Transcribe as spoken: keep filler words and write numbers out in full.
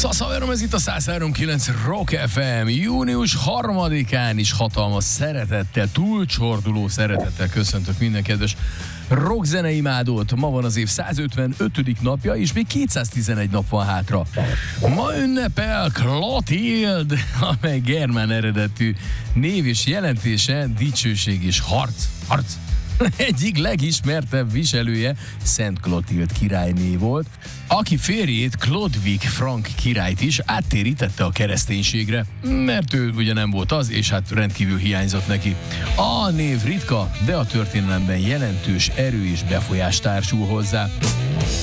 Szaszaverom, ez itt a száz három kilenc Rock ef em. Június harmadikán is hatalmas szeretettel, túlcsorduló szeretettel köszöntök minden kedves rockzene imádót. Ma van az év százötvenötödik napja, és még kétszáztizenegy nap van hátra. Ma ünnepel Clotilde, amely germán eredetű név és jelentése dicsőség és harc. Harc! Egyik legismertebb viselője Szent Klotild királyné volt, aki férjét, Chlodwig Frank királyt is áttérítette a kereszténységre, mert ő ugye nem volt az, és hát rendkívül hiányzott neki. A név ritka, de a történelemben jelentős erő és befolyás társul hozzá.